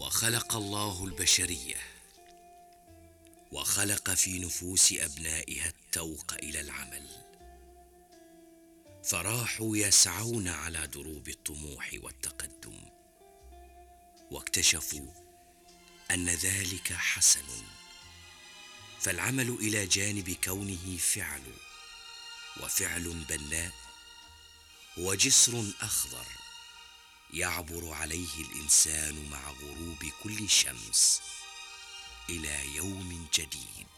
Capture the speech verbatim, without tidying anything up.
وخلق الله البشرية وخلق في نفوس أبنائها التوق إلى العمل، فراحوا يسعون على دروب الطموح والتقدم، واكتشفوا أن ذلك حسن، فالعمل إلى جانب كونه فعل، وفعل بناء هو جسر أخضر يعبر عليه الإنسان مع غروب كل شمس إلى يوم جديد.